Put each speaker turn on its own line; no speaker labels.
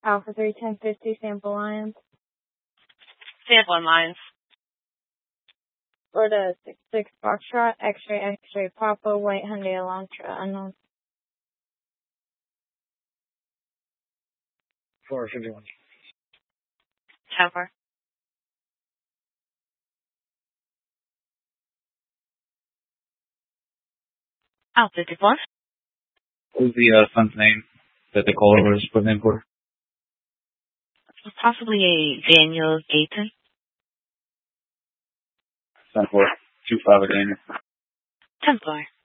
Alpha 31050, sample lines.
Sampling lines.
Florida 66 Foxtrot, X-ray, X-ray, Papa, White Hyundai Elantra, unknown.
451.
10-4. Alpha 54.
What was the son's name that the caller was putting in for?
Possibly a Daniel Gayton.
Son for 25 Daniel.
10-4.